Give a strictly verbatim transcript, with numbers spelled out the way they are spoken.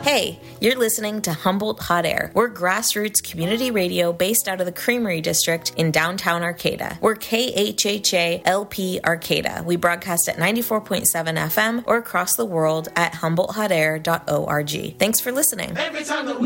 Hey, you're listening to Humboldt Hot Air. We're grassroots community radio based out of the Creamery District in downtown Arcata. We're K H H A L P Arcata. We broadcast at ninety-four point seven F M or across the world at humboldt hot air dot org. Thanks for listening. Every time that we